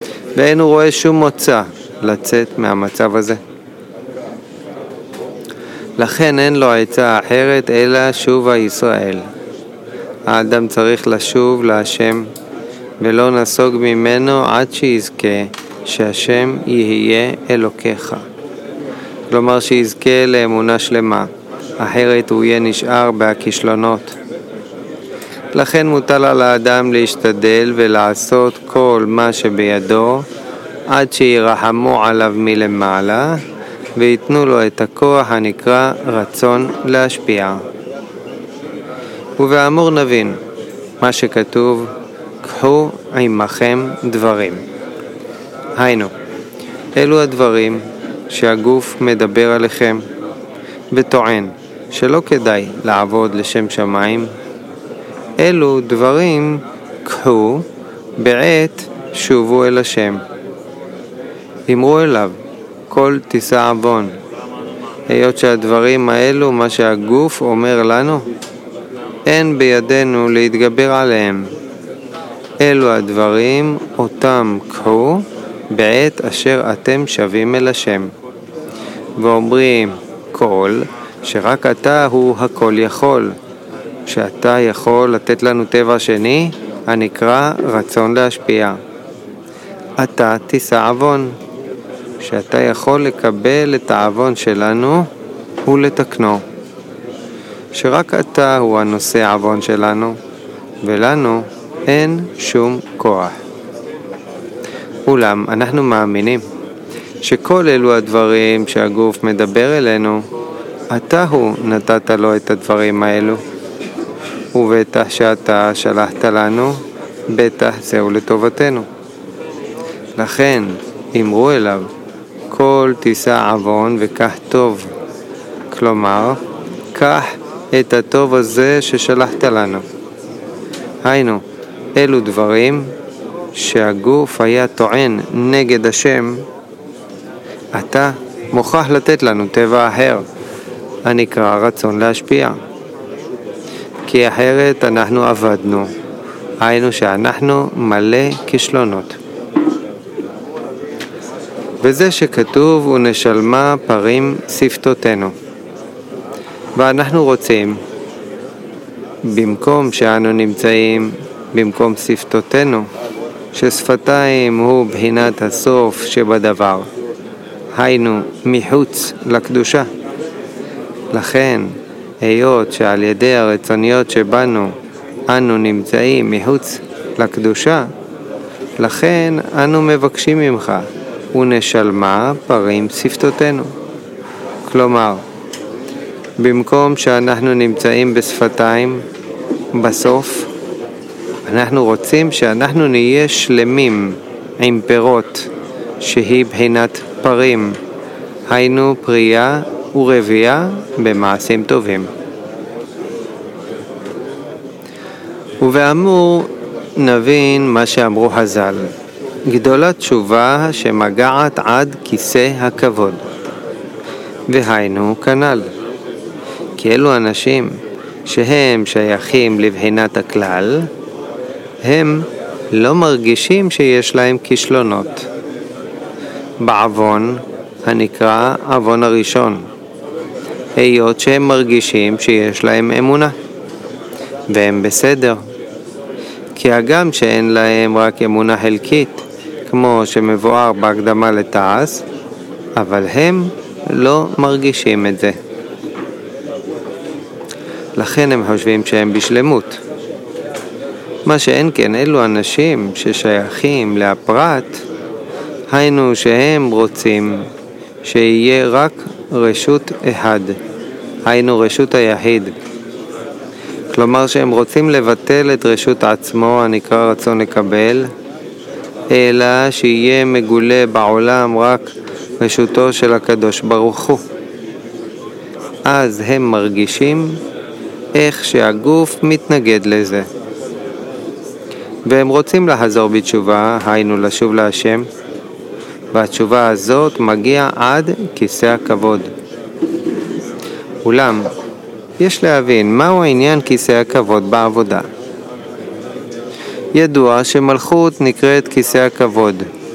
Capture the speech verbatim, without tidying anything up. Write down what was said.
ואין הוא רואה שום מוצא לצאת מהמצב הזה. לכן אין לו עצה אחרת אלא שובה ישראל. האדם צריך לשוב להשם ולא נסוג ממנו עד שיזכה שהשם יהיה אלוקיך. כלומר שיזכה לאמונה שלמה, אחרת הוא יהיה נשאר בהכישלונות. לכן מוטל על האדם להשתדל ולעשות כל מה שבידו עד שירחמו עליו מלמעלה ויתנו לו את הכוח הנקרא רצון להשפיע. ובאמור נבין מה שכתוב, קחו עמכם דברים. היינו, אלו הדברים שהגוף מדבר עליכם וטוען שלא כדאי לעבוד לשם שמיים. אלו דברים קחו בעת שובו אל השם. אמרו אליו כל תישא עוון. היות שהדברים האלו מה שהגוף אומר לנו, אין בידינו להתגבר עליהם. אלו הדברים אותם קחו בעת אשר אתם שבים אל השם. ואומרים כל שרק אתה הוא הכל יכול, שאתה יכול לתת לנו טבע שני הנקרא רצון להשפיע. אתה תישא עוון, שאתה יכול לקבל את העוון שלנו ולתקנו. שרק אתה הוא הנושא עוון שלנו ולנו אין שום כוח. אולם אנחנו מאמינים שכל אלו הדברים שהגוף מדבר אלינו, אתה הוא נתת לו את הדברים האלו, ובטח שאתה שלחת לנו, בטח זהו לטובתנו. לכן אמרו אליו כל תישא עוון וקח טוב. כלומר, קח את הטוב הזה ששלחת לנו. היינו, אלו דברים שהגוף היה טוען נגד השם, אתה מוכרח לתת לנו טבע אחר, הנקרא רצון להשפיע. כי אחרת אנחנו עבדנו, היינו שאנחנו מלא כישלונות. וזה שכתוב ונשלמה פרים שפתותינו. ואנחנו רוצים, במקום שאנו נמצאים, במקום שפתותינו, ששפתיים הוא בחינת הסוף שבדבר, היינו מחוץ לקדושה. לכן, היות שעל ידי הרצוניות שבנו אנו נמצאים מחוץ לקדושה, לכן אנו מבקשים ממך, ונשלמה פרים שפתותינו. כלומר, במקום שאנחנו נמצאים בשפתיים, בסוף, אנחנו רוצים שאנחנו נהיה שלמים עם פירות, שהיא בחינת פרים, היינו פרייה ורבייה במעשים טובים. ובאמור נבין מה שאמרו חז"ל, גדולה תשובה שמגעת עד כיסא הכבוד. והיינו כנ"ל, כי אלו אנשים שהם שייכים לבחינת הכלל, הם לא מרגישים שיש להם כישלונות. בעוון הנקרא עוון הראשון, היות שהם מרגישים שיש להם אמונה, והם בסדר. כי הגם שאין להם רק אמונה חלקית, כמו שמבואר בהקדמה לתעש, אבל הם לא מרגישים את זה. לכן הם חושבים שהם בשלמות. מה שאין כן אלו אנשים ששייכים להפרט, היינו שהם רוצים שיהיה רק רשות אחד, היינו רשות היחיד. כלומר שהם רוצים לבטל את רשות עצמו הנקרא רצון לקבל, אלא שיהיה מגולה בעולם רק רשותו של הקדוש ברוך הוא. אז הם מרגישים איך שהגוף מתנגד לזה. והם רוצים לחזור בתשובה, היינו לשוב להשם, והתשובה הזאת מגיעה עד כיסא הכבוד. אולם, יש להבין מהו העניין כיסא הכבוד בעבודה. ידוע שמלכות נקראת כיסא הכבוד,